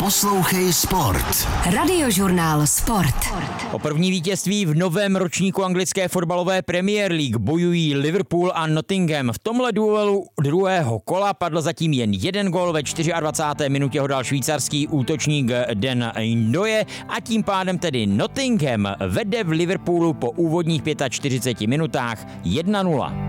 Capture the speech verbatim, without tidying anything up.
Poslouchej Sport. Radiožurnál Sport. O první vítězství v novém ročníku anglické fotbalové Premier League bojují Liverpool a Nottingham. V tomhle duelu druhého kola padl zatím jen jeden gól, ve dvacáté čtvrté minutě ho dal švýcarský útočník Dan Ndoye a tím pádem tedy Nottingham vede v Liverpoolu po úvodních čtyřiceti pěti minutách jedna nula.